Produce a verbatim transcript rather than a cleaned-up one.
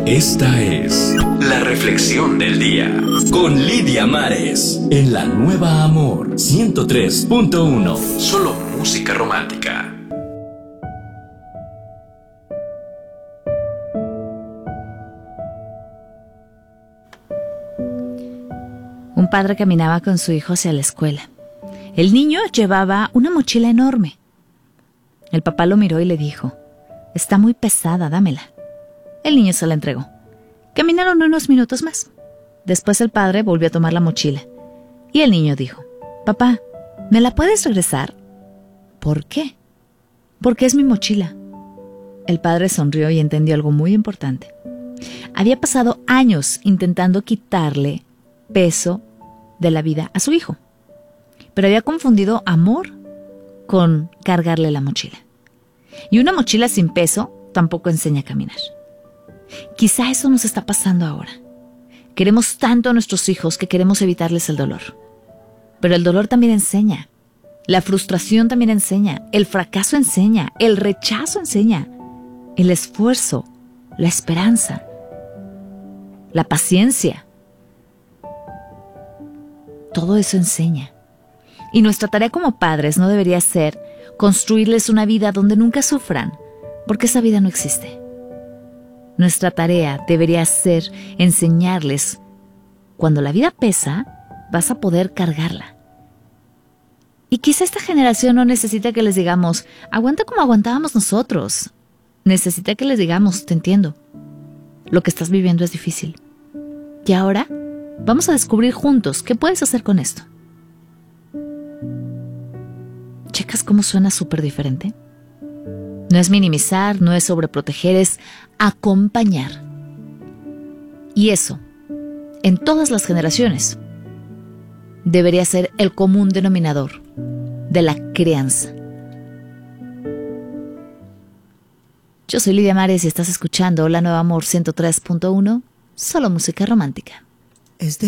Esta es la reflexión del día con Lidia Mares en la Nueva Amor ciento tres punto uno. Solo música romántica. Un padre caminaba con su hijo hacia la escuela. El niño llevaba una mochila enorme. El papá lo miró y le dijo: «Está muy pesada, dámela». El niño se la entregó. Caminaron unos minutos más. Después el padre volvió a tomar la mochila. Y el niño dijo: «Papá, ¿me la puedes regresar?» «¿Por qué?» «Porque es mi mochila». El padre sonrió y entendió algo muy importante. Había pasado años intentando quitarle peso de la vida a su hijo, pero había confundido amor con cargarle la mochila. Y una mochila sin peso tampoco enseña a caminar. Quizá eso nos está pasando ahora. Queremos tanto a nuestros hijos que queremos evitarles el dolor. Pero el dolor también enseña. La frustración también enseña. El fracaso enseña. El rechazo enseña. El esfuerzo, la esperanza, la paciencia. Todo eso enseña. Y nuestra tarea como padres no debería ser construirles una vida donde nunca sufran, porque esa vida no existe. Nuestra tarea debería ser enseñarles: cuando la vida pesa, vas a poder cargarla. Y quizá esta generación no necesita que les digamos: aguanta como aguantábamos nosotros. Necesita que les digamos: te entiendo, lo que estás viviendo es difícil. Y ahora vamos a descubrir juntos qué puedes hacer con esto. ¿Checas cómo suena súper diferente? No es minimizar, no es sobreproteger, es acompañar. Y eso, en todas las generaciones, debería ser el común denominador de la crianza. Yo soy Lidia Mares y estás escuchando La Nueva Amor ciento tres punto uno, solo música romántica. Es de